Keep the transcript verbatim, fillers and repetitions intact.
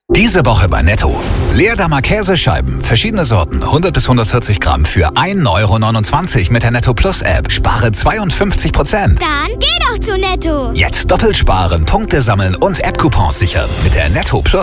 Diese Woche bei Netto. Leerdammer Käsescheiben, verschiedene Sorten, hundert bis hundertvierzig Gramm für ein Euro neunundzwanzig mit der Netto Plus App. Spare zweiundfünfzig Prozent. Dann geh doch zu Netto. Jetzt doppelt sparen, Punkte sammeln und App-Coupons sichern mit der Netto Plus